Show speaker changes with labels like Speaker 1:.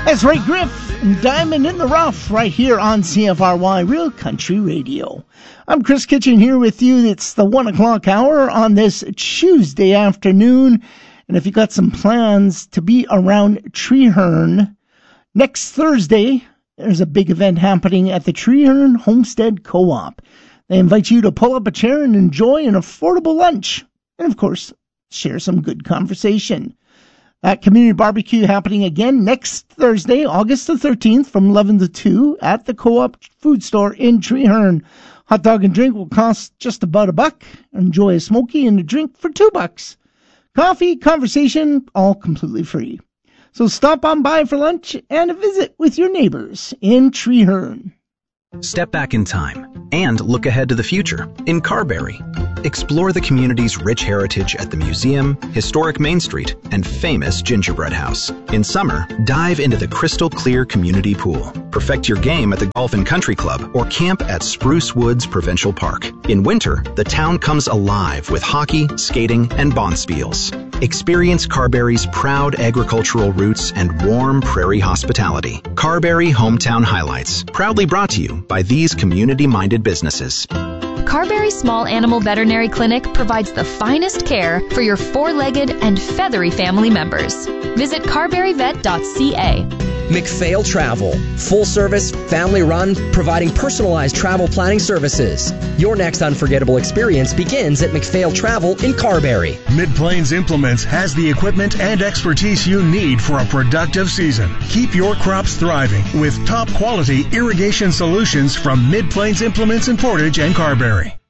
Speaker 1: That's right, Griff and Diamond in the Rough right here on CFRY Real Country Radio. I'm Chris Kitchen here with you. It's the 1 o'clock hour on this Tuesday afternoon. And if you got some plans to be around Treeherne, next Thursday, there's a big event happening at the Treeherne Homestead Co-op. They invite you to pull up a chair and enjoy an affordable lunch. And of course, share some good conversation. That community barbecue happening again next Thursday, August the 13th from 11 to 2 at the Co-op Food Store in Treeherne. Hot dog and drink will cost just about $1. Enjoy a smoky and a drink for $2. Coffee, conversation, all completely free. So stop on by for lunch and a visit with your neighbors in Treeherne.
Speaker 2: Step back in time and look ahead to the future in Carberry. Explore the community's rich heritage at the museum, historic Main Street, and famous Gingerbread House. In summer, dive into the crystal clear community pool. Perfect your game at the Golf and Country Club or camp at Spruce Woods Provincial Park. In winter, the town comes alive with hockey, skating, and bonspiels. Experience Carberry's proud agricultural roots and warm prairie hospitality. Carberry Hometown Highlights, proudly brought to you by these community-minded businesses.
Speaker 3: Carberry Small Animal Veterinary Clinic provides the finest care for your four-legged and feathery family members. Visit carberryvet.ca.
Speaker 4: McPhail Travel, full service, family run, providing personalized travel planning services. Your next unforgettable experience begins at McPhail Travel in Carberry.
Speaker 5: Mid-Plains Implements has the equipment and expertise you need for a productive season. Keep your crops thriving with top quality irrigation solutions from Mid-Plains Implements in Portage and Carberry.